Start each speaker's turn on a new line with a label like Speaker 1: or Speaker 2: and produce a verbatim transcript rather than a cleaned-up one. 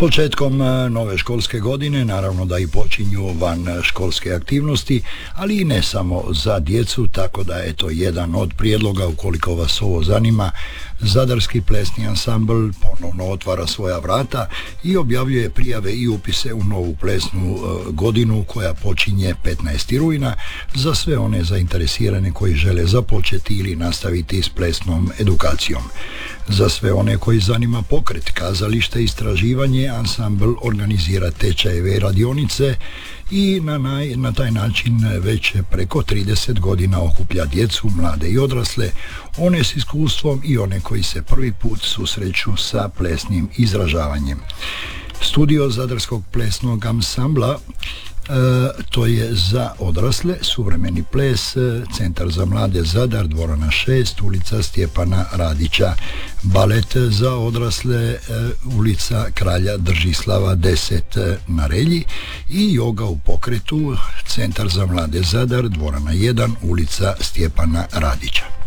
Speaker 1: početkom nove školske godine naravno da i počinju van školske aktivnosti, ali i ne samo za djecu, tako da je to jedan od prijedloga. Ukoliko vas ovo zanima, Zadarski plesni ansambl ponovno otvara svoja vrata i objavljuje prijave i upise u novu plesnu godinu koja počinje petnaestog rujna za sve one zainteresirane koji žele započeti ili nastaviti s plesnom edukacijom. Za sve one koji zanima pokret, kazalište, istraživanje, ansambl organizira tečajeve i radionice i na, naj, na taj način već preko trideset godina okuplja djecu, mlade i odrasle, one s iskustvom i one koji se prvi put susreću sa plesnim izražavanjem. Studio Zadarskog plesnog ansambla E, to je za odrasle, suvremeni ples, Centar za mlade Zadar, dvorana šest, ulica Stjepana Radića. Balet za odrasle, e, ulica Kralja Držislava deset na Relji i joga u pokretu, Centar za mlade Zadar, dvorana jedan, ulica Stjepana Radića.